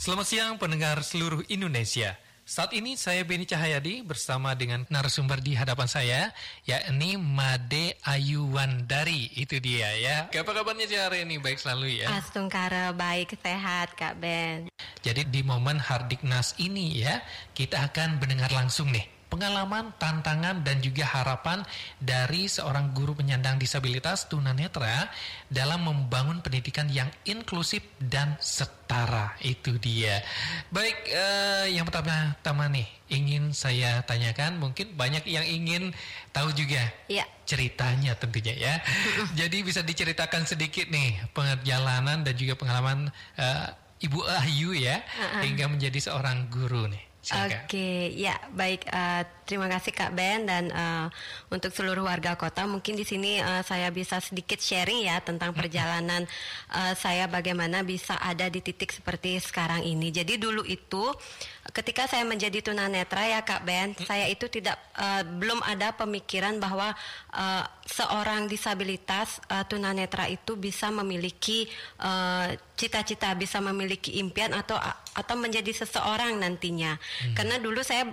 Selamat siang pendengar seluruh Indonesia. Saat ini saya Beni Cahyadi bersama dengan narasumber di hadapan saya, yakni Made Ayuwandari. Itu dia ya. Apa kabarnya hari ini? Baik selalu ya? Astungkara, baik, sehat Kak Ben. Jadi di momen Hardiknas ini ya, kita akan mendengar langsung nih pengalaman, tantangan, dan juga harapan dari seorang guru penyandang disabilitas tunanetra dalam membangun pendidikan yang inklusif dan setara. Itu dia. Baik, yang pertama nih ingin saya tanyakan, mungkin banyak yang ingin tahu juga ceritanya tentunya ya. Jadi bisa diceritakan sedikit nih perjalanan dan juga pengalaman Ibu Ayu ya, hingga menjadi seorang guru nih. Oke, ya baik. Terima kasih Kak Ben, dan untuk seluruh warga kota, mungkin di sini saya bisa sedikit sharing ya tentang perjalanan saya bagaimana bisa ada di titik seperti sekarang ini. Jadi dulu itu ketika saya menjadi tunanetra ya Kak Ben, saya itu belum ada pemikiran bahwa seorang disabilitas tunanetra itu bisa memiliki cita-cita, bisa memiliki impian atau menjadi seseorang nantinya. Karena dulu saya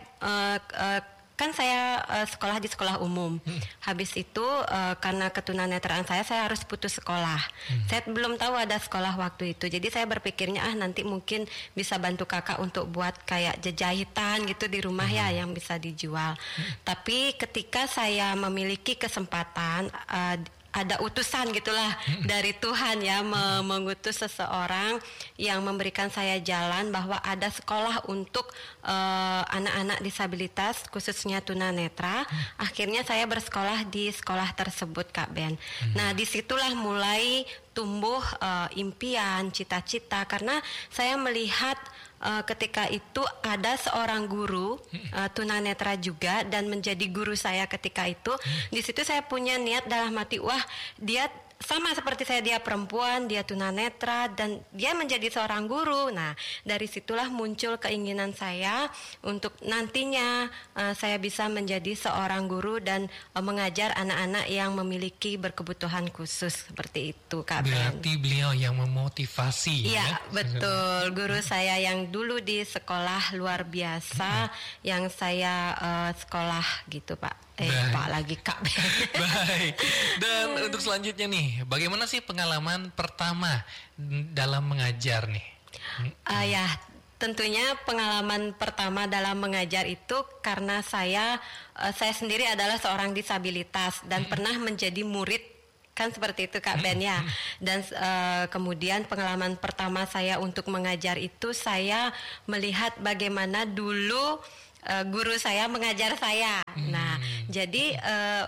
kan saya sekolah di sekolah umum. Habis itu karena ketunanetraan saya harus putus sekolah. Saya belum tahu ada sekolah waktu itu. Jadi saya berpikirnya nanti mungkin bisa bantu kakak untuk buat kayak jahitan gitu di rumah ya yang bisa dijual. Tapi ketika saya memiliki kesempatan, ada utusan gitulah dari Tuhan ya, mengutus seseorang yang memberikan saya jalan bahwa ada sekolah untuk anak-anak disabilitas khususnya tunanetra. Akhirnya saya bersekolah di sekolah tersebut Kak Ben. Nah disitulah mulai tumbuh impian, cita-cita, karena saya melihat ketika itu ada seorang guru tunanetra juga dan menjadi guru saya ketika itu. Di situ saya punya niat dalam hati, wah dia sama seperti saya, dia perempuan, dia tunanetra, dan dia menjadi seorang guru. Nah, dari situlah muncul keinginan saya untuk nantinya saya bisa menjadi seorang guru dan mengajar anak-anak yang memiliki berkebutuhan khusus seperti itu, Kak Ben. Berarti beliau yang memotivasi ya? Iya, betul. Guru saya yang dulu di sekolah luar biasa, yang saya sekolah gitu, Pak. Pak lagi Kak. Baik. Dan untuk selanjutnya nih, bagaimana sih pengalaman pertama dalam mengajar nih? Ya, tentunya pengalaman pertama dalam mengajar itu karena saya sendiri adalah seorang disabilitas dan pernah menjadi murid, kan seperti itu Kak Ben ya. Dan kemudian pengalaman pertama saya untuk mengajar itu saya melihat bagaimana dulu guru saya mengajar saya. Nah, jadi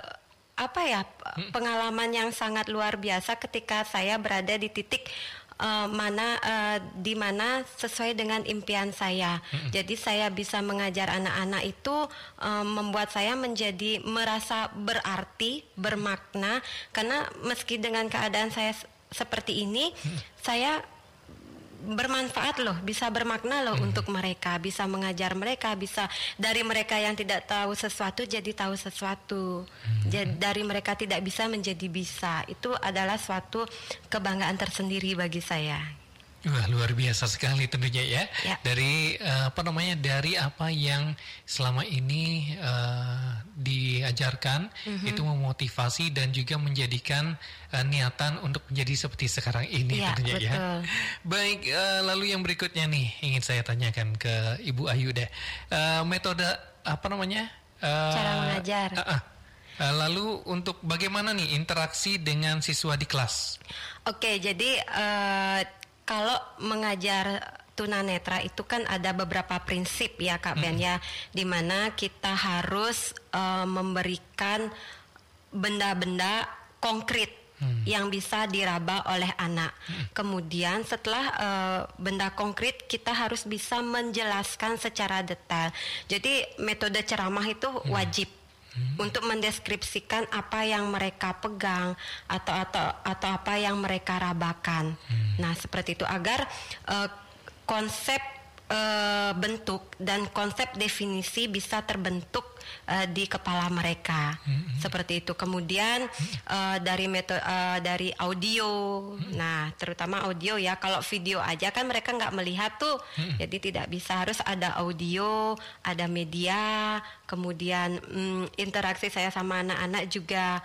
pengalaman yang sangat luar biasa ketika saya berada di titik di mana sesuai dengan impian saya. Jadi saya bisa mengajar anak-anak itu membuat saya menjadi merasa berarti, bermakna, karena meski dengan keadaan saya seperti ini, saya bermanfaat loh, bisa bermakna loh untuk mereka, bisa mengajar mereka, bisa dari mereka yang tidak tahu sesuatu jadi tahu sesuatu, jadi dari mereka tidak bisa menjadi bisa. Itu adalah suatu kebanggaan tersendiri bagi saya. Wah, luar biasa sekali tentunya ya. Dari dari apa yang selama ini diajarkan itu memotivasi dan juga menjadikan niatan untuk menjadi seperti sekarang ini tentunya ya. Baik, lalu yang berikutnya nih ingin saya tanyakan ke Ibu Ayu deh. Metode cara mengajar. Lalu untuk bagaimana nih interaksi dengan siswa di kelas? Oke, jadi kalau mengajar tunanetra itu kan ada beberapa prinsip ya Kak Ben ya, di mana kita harus memberikan benda-benda konkret yang bisa diraba oleh anak. Kemudian setelah benda konkret, kita harus bisa menjelaskan secara detail. Jadi metode ceramah itu wajib untuk mendeskripsikan apa yang mereka pegang atau apa yang mereka rabakan. Nah, seperti itu agar konsep bentuk dan konsep definisi bisa terbentuk di kepala mereka. Seperti itu. Kemudian dari audio. Nah, terutama audio ya. Kalau video aja kan mereka nggak melihat tuh. Jadi tidak bisa, harus ada audio, ada media. Kemudian interaksi saya sama anak-anak juga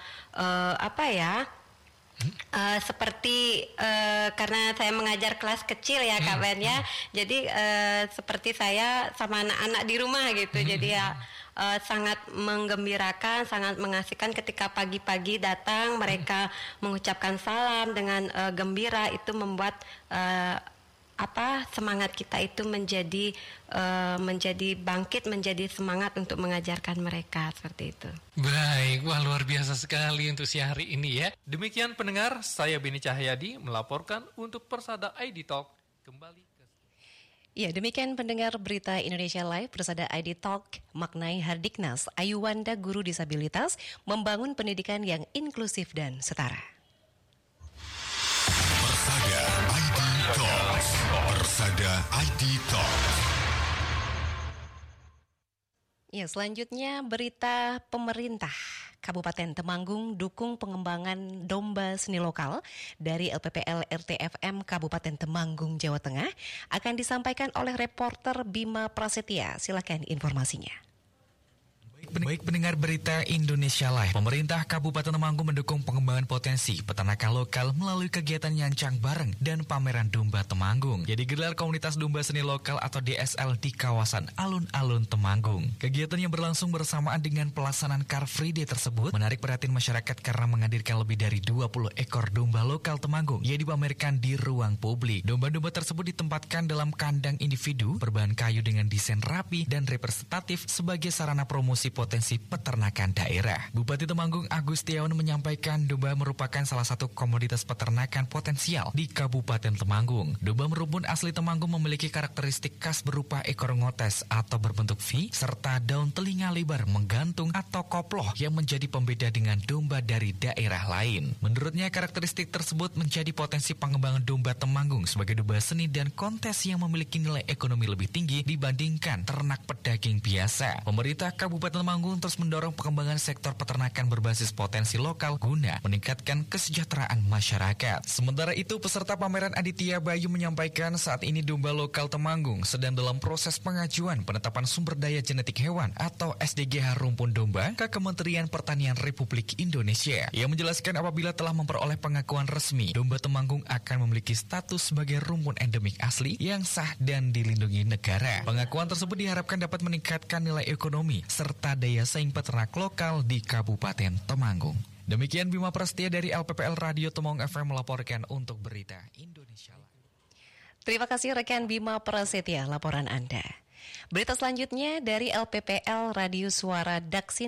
seperti karena saya mengajar kelas kecil ya Kak Ben ya, jadi seperti saya sama anak-anak di rumah gitu, jadi ya sangat menggembirakan, sangat mengasihkan ketika pagi-pagi datang mereka mengucapkan salam dengan gembira, itu membuat semangat kita itu menjadi bangkit, menjadi semangat untuk mengajarkan mereka, seperti itu. Baik, wah luar biasa sekali untuk si hari ini ya. Demikian pendengar, saya Beni Cahyadi melaporkan untuk Persada ID Talk. Kembali ke... Ya, demikian pendengar berita Indonesia Live Persada ID Talk maknai Hardiknas, Ayuwanda Guru Disabilitas membangun pendidikan yang inklusif dan setara. Persada ID Talks. Persada ID Talks. Ya, selanjutnya berita pemerintah Kabupaten Temanggung dukung pengembangan domba seni lokal dari LPPL RTFM Kabupaten Temanggung, Jawa Tengah akan disampaikan oleh reporter Bima Prasetya. Silakan informasinya. Baik pendengar berita Indonesia Live, pemerintah Kabupaten Temanggung mendukung pengembangan potensi peternakan lokal melalui kegiatan Nyancang Bareng dan pameran domba Temanggung. Jadi gelar komunitas domba seni lokal atau DSL di kawasan alun-alun Temanggung. Kegiatan yang berlangsung bersamaan dengan pelaksanaan Car Free Day tersebut menarik perhatian masyarakat karena menghadirkan lebih dari 20 ekor domba lokal Temanggung yang dipamerkan di ruang publik. Domba-domba tersebut ditempatkan dalam kandang individu berbahan kayu dengan desain rapi dan representatif sebagai sarana promosi potensi peternakan daerah. Bupati Temanggung Agustiawan menyampaikan domba merupakan salah satu komoditas peternakan potensial di Kabupaten Temanggung. Domba merumpun asli Temanggung memiliki karakteristik khas berupa ekor ngotes atau berbentuk V serta daun telinga lebar menggantung atau koploh yang menjadi pembeda dengan domba dari daerah lain. Menurutnya karakteristik tersebut menjadi potensi pengembangan domba Temanggung sebagai domba seni dan kontes yang memiliki nilai ekonomi lebih tinggi dibandingkan ternak pedaging biasa. Pemerintah Kabupaten Temanggung terus mendorong pengembangan sektor peternakan berbasis potensi lokal guna meningkatkan kesejahteraan masyarakat. Sementara itu, peserta pameran Aditya Bayu menyampaikan saat ini domba lokal Temanggung sedang dalam proses pengajuan penetapan sumber daya genetik hewan atau SDGH rumpun domba ke Kementerian Pertanian Republik Indonesia. Ia menjelaskan apabila telah memperoleh pengakuan resmi, domba Temanggung akan memiliki status sebagai rumpun endemik asli yang sah dan dilindungi negara. Pengakuan tersebut diharapkan dapat meningkatkan nilai ekonomi serta daya saing peternak lokal di Kabupaten Temanggung. Demikian Bima Prasetya dari LPPL Radio Temanggung FM melaporkan untuk berita Indonesia. Terima kasih rekan Bima Prasetya laporan Anda. Berita selanjutnya dari LPPL Radio Suara Daksin